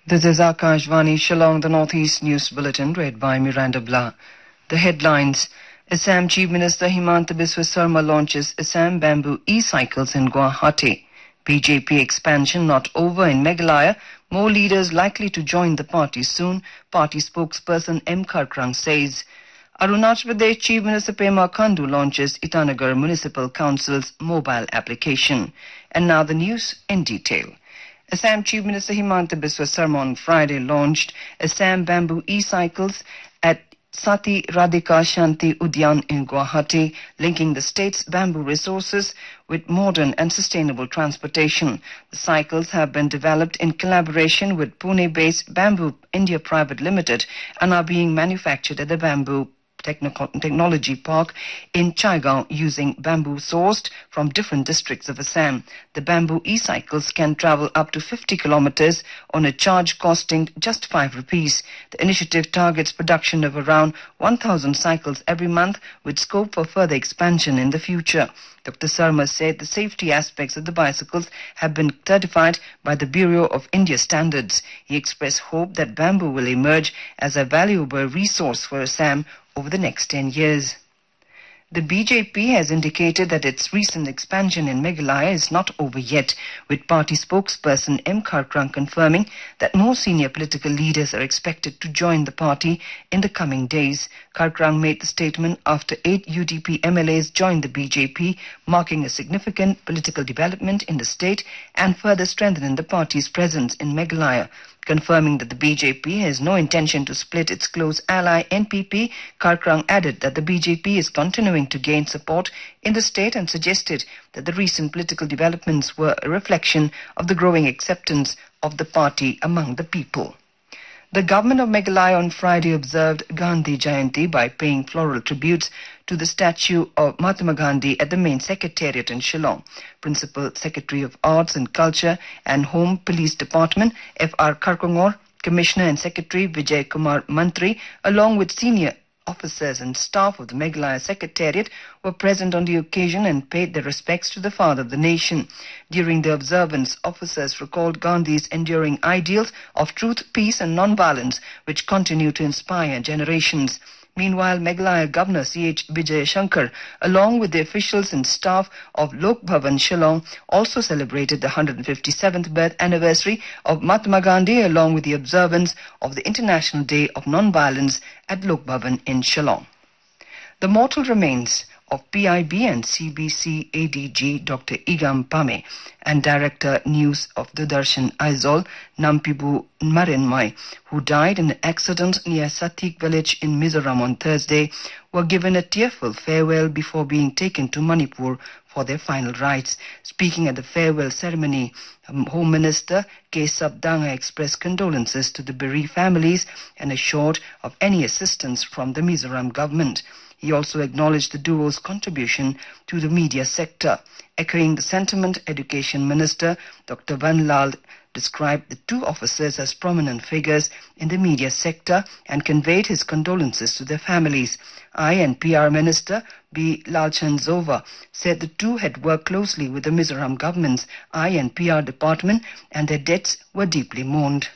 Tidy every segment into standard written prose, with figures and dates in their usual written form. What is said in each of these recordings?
This is Akashvani Shillong, the Northeast News Bulletin, read by Miranda Blah. The headlines. Assam Chief Minister Himanta Biswa Sarma launches Assam Bamboo e-cycles in Guwahati. BJP expansion not over in Meghalaya. More leaders likely to join the party soon, party spokesperson M. Kharkrang says. Arunachal Pradesh Chief Minister Pema Khandu launches Itanagar Municipal Council's mobile application. And now the news in detail. Assam Chief Minister Himanta Biswa Sarma on Friday launched Assam Bamboo e-cycles at Sati Radhika Shanti Udyan in Guwahati, linking the state's bamboo resources with modern and sustainable transportation. The cycles have been developed in collaboration with Pune-based Bamboo India Private Limited and are being manufactured at the Bamboo Technology Park in Chaigaon using bamboo sourced from different districts of Assam. The bamboo e-cycles can travel up to 50 kilometers on a charge costing just 5 rupees. The initiative targets production of around 1,000 cycles every month with scope for further expansion in the future. Dr. Sarma said the safety aspects of the bicycles have been certified by the Bureau of India Standards. He expressed hope that bamboo will emerge as a valuable resource for Assam over the next 10 years. The BJP has indicated that its recent expansion in Meghalaya is not over yet, with party spokesperson M. Kharkrang confirming that more senior political leaders are expected to join the party in the coming days. Kharkrang made the statement after 8 UDP MLAs joined the BJP, marking a significant political development in the state and further strengthening the party's presence in Meghalaya. Confirming that the BJP has no intention to split its close ally NPP, Kharkrang added that the BJP is continuing to gain support in the state and suggested that the recent political developments were a reflection of the growing acceptance of the party among the people. The government of Meghalaya on Friday observed Gandhi Jayanti by paying floral tributes to the statue of Mahatma Gandhi at the main secretariat in Shillong. Principal Secretary of Arts and Culture and Home Police Department, F.R. Kharkongor, Commissioner and Secretary Vijay Kumar Mantri, along with senior officers and staff of the Meghalaya Secretariat were present on the occasion and paid their respects to the father of the nation. During the observance, officers recalled Gandhi's enduring ideals of truth, peace and non-violence, which continue to inspire generations. Meanwhile, Meghalaya Governor C.H. Vijay Shankar, along with the officials and staff of Lok Bhavan Shillong, also celebrated the 157th birth anniversary of Mahatma Gandhi, along with the observance of the International Day of Non-Violence at Lok Bhavan in Shillong. The mortal remains of PIB and CBC ADG Dr. Igam Pame and Director News of Doordarshan Aizawl Nampibu Marinmai, who died in an accident near Satik village in Mizoram on Thursday, were given a tearful farewell before being taken to Manipur for their final rites. Speaking at the farewell ceremony, Home Minister K. Sabdanga expressed condolences to the bereaved families and assured of any assistance from the Mizoram government. He also acknowledged the duo's contribution to the media sector. Echoing the sentiment, Education Minister Dr. Vanlal described the two officers as prominent figures in the media sector and conveyed his condolences to their families. and PR Minister B. Lalchand Zova said the two had worked closely with the Mizoram government's and PR department and their deaths were deeply mourned.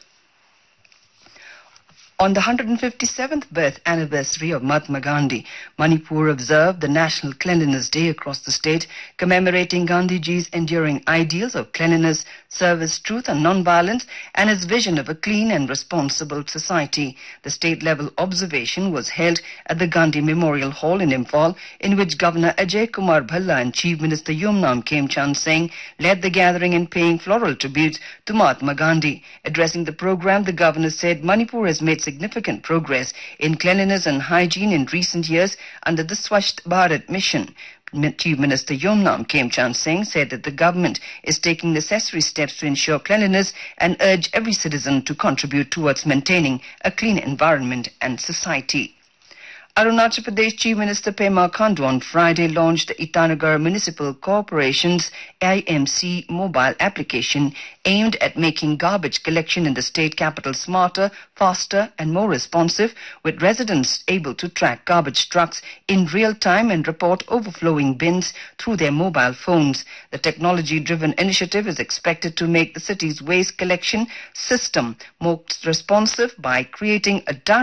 On the 157th birth anniversary of Mahatma Gandhi, Manipur observed the National Cleanliness Day across the state, commemorating Gandhiji's enduring ideals of cleanliness, service, truth and non-violence, and his vision of a clean and responsible society. The state-level observation was held at the Gandhi Memorial Hall in Imphal, in which Governor Ajay Kumar Bhalla and Chief Minister Yumnam Khemchand Singh led the gathering in paying floral tributes to Mahatma Gandhi. Addressing the program, the governor said Manipur has made significant progress in cleanliness and hygiene in recent years under the Swachh Bharat mission. Chief Minister Yumnam Khemchand Singh said that the government is taking necessary steps to ensure cleanliness and urge every citizen to contribute towards maintaining a clean environment and society. Arunachal Pradesh Chief Minister Pema Khandu on Friday launched the Itanagar Municipal Corporation's IMC mobile application aimed at making garbage collection in the state capital smarter, faster and more responsive, with residents able to track garbage trucks in real time and report overflowing bins through their mobile phones. The technology-driven initiative is expected to make the city's waste collection system more responsive by creating a direct